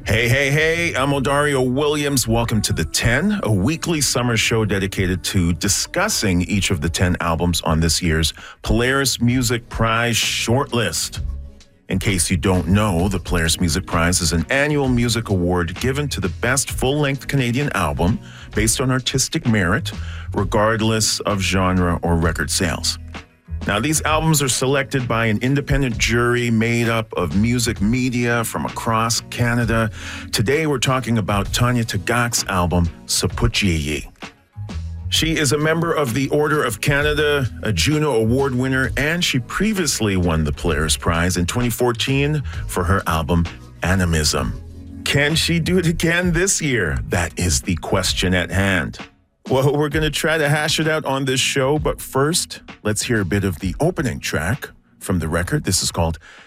Hey, I'm Odario Williams. Welcome to The 10, a weekly summer show dedicated to discussing each of the 10 albums on this year's Polaris Music Prize shortlist. In case you don't know, the Polaris Music Prize is an annual music award given to the best full-length Canadian album based on artistic merit, regardless of genre or record sales. Now, these albums are selected by an independent jury made up of music media from across Canada. Today, we're talking about Tanya Tagaq's album, Sapuchiyi. She is a member of the Order of Canada, a Juno Award winner, and she previously won the Polaris Prize in 2014 for her album, Animism. Can she do it again this year? That is the question at hand. Well, we're going to try to hash it out on this show, but first, let's hear a bit of the opening track from the record. This is called